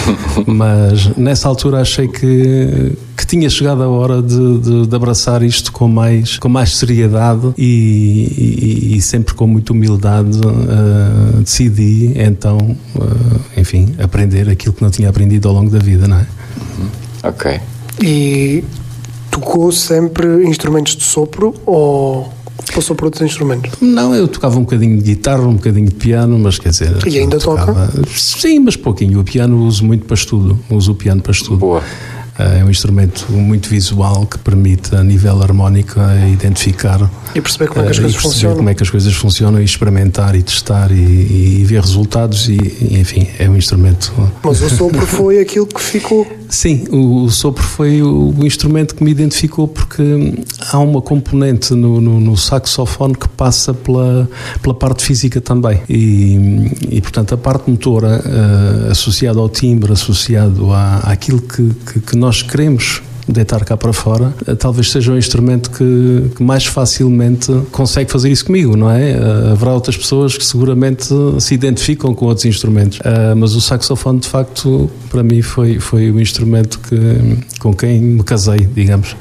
Mas nessa altura achei que tinha chegado a hora de abraçar isto com mais seriedade e sempre com muita humildade. Decidi então, enfim, aprender aquilo que não tinha aprendido ao longo da vida, não é? Ok. E tocou sempre instrumentos de sopro ou passou por outros instrumentos? Não, eu tocava um bocadinho de guitarra, um bocadinho de piano, mas quer dizer... E ainda toca? Sim, mas pouquinho. O piano uso muito para estudo. Uso o piano para estudo. Boa. É um instrumento muito visual que permite, a nível harmónico, identificar e perceber como é que as coisas funcionam. Como é que as coisas funcionam e experimentar e testar e ver resultados e, enfim, é um instrumento... Mas o sopro foi aquilo que ficou... Sim, o sopro foi o instrumento que me identificou porque há uma componente no saxofone que passa pela parte física também e portanto, a parte motora associada ao timbre, associado àquilo que nós queremos deitar cá para fora, talvez seja um instrumento que mais facilmente consegue fazer isso comigo, não é? Haverá outras pessoas que seguramente se identificam com outros instrumentos, mas o saxofone, de facto, para mim foi o instrumento com quem me casei, digamos.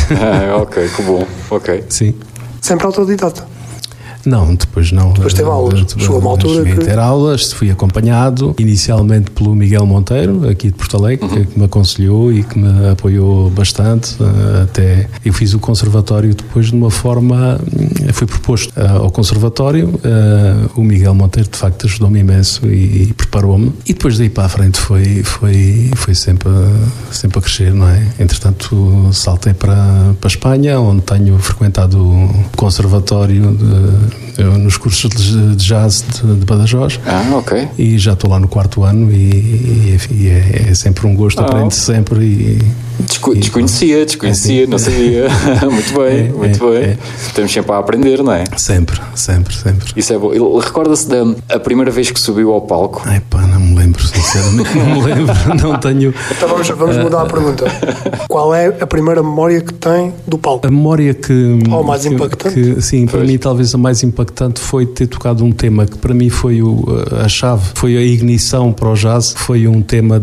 Ok, que bom. Ok. Sim. Sempre autodidata? Não, depois não. Depois teve aulas. Chegou a uma altura que... ter aulas, fui acompanhado inicialmente pelo Miguel Monteiro, aqui de Porto Alegre, que me aconselhou e que me apoiou bastante. Até eu fiz o conservatório depois de uma forma... Fui proposto ao conservatório. O Miguel Monteiro, de facto, ajudou-me imenso e preparou-me. E depois daí para a frente foi sempre a crescer, não é? Entretanto, saltei para a Espanha, onde tenho frequentado o conservatório nos cursos de jazz de Badajoz. Ok. E já estou lá no 4º ano e é sempre um gosto, aprende sempre Desconhecia, não sabia. Muito bem, muito bem. Estamos sempre a aprender, não é? Sempre. Isso é bom. Recorda-se da primeira vez que subiu ao palco? Não me lembro, sinceramente, não me lembro, não tenho... Então vamos mudar a pergunta. Qual é a primeira memória que tem do palco? A memória que... Ou mais impactante? Sim, para mim talvez a mais impactante foi ter tocado um tema que para mim foi a chave, foi a ignição para o jazz, foi um tema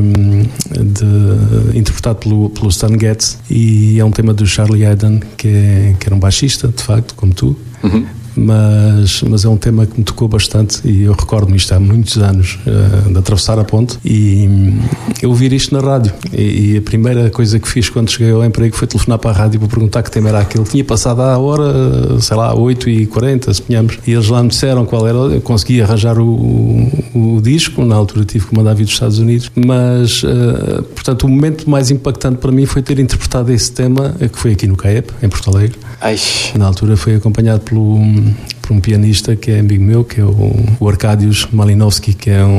interpretado pelo Stan Getz e é um tema do Charlie Haden, que era um baixista, de facto, como tu. Mas é um tema que me tocou bastante e eu recordo-me isto há muitos anos, de atravessar a ponte e eu ouvir isto na rádio e a primeira coisa que fiz quando cheguei ao emprego foi telefonar para a rádio para perguntar que tema era aquele. Tinha passado a hora, sei lá, 8h40, suponhamos, e eles lá me disseram qual era. Eu consegui arranjar o disco, na altura tive que mandar vir dos Estados Unidos, mas portanto o momento mais impactante para mim foi ter interpretado esse tema, que foi aqui no CAEP, em Porto Alegre. Na altura foi acompanhado por um pianista que é amigo meu, que é o Arkadiusz Malinowski, que é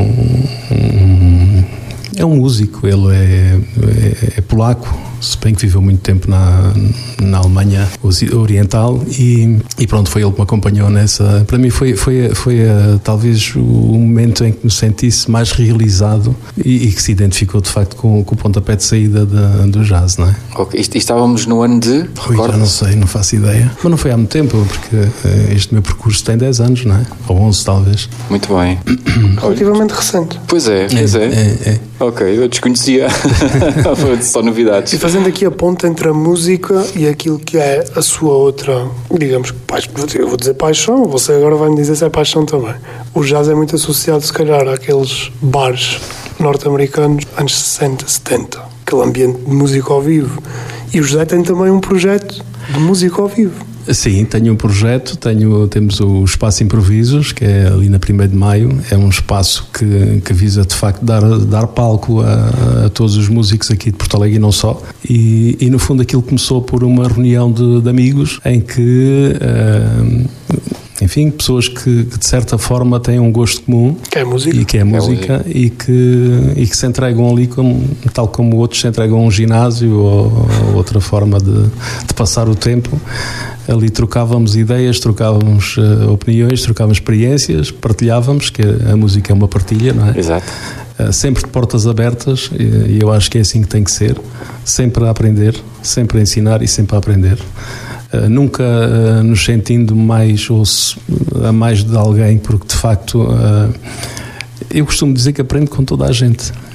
um músico. Ele é polaco, se bem que viveu muito tempo na Alemanha Oriental e pronto, foi ele que me acompanhou nessa. Para mim foi talvez o momento em que me sentisse mais realizado e que se identificou de facto com o pontapé de saída do jazz, não é? Ok. E estávamos no ano de... Já não sei, não faço ideia, mas não foi há muito tempo, porque este meu percurso tem 10 anos, não é? Ou 11 talvez. Muito bem. Relativamente recente. Pois é. Ok, eu desconhecia. Foi só novidades. E fazendo aqui a ponte entre a música e aquilo que é a sua outra, digamos, eu vou dizer paixão, você agora vai me dizer se é paixão também. O jazz é muito associado, se calhar, àqueles bares norte-americanos, anos 60, 70, aquele ambiente de música ao vivo. E o José tem também um projeto de música ao vivo. Sim, tenho um projeto, temos o Espaço Improvisos, que é ali na 1º de Maio, é um espaço que visa de facto dar palco a todos os músicos aqui de Porto Alegre e não só, e no fundo aquilo começou por uma reunião de amigos em que... enfim, pessoas que de certa forma têm um gosto comum, que é música, e que se entregam ali tal como outros se entregam a um ginásio ou outra forma de passar o tempo. Ali trocávamos ideias, trocávamos opiniões, trocávamos experiências, partilhávamos, que a música é uma partilha, não é? Exato. Sempre de portas abertas, e eu acho que é assim que tem que ser, sempre a aprender, sempre a ensinar e sempre a aprender. Nunca nos sentindo mais ou a mais de alguém, porque de facto eu costumo dizer que aprendo com toda a gente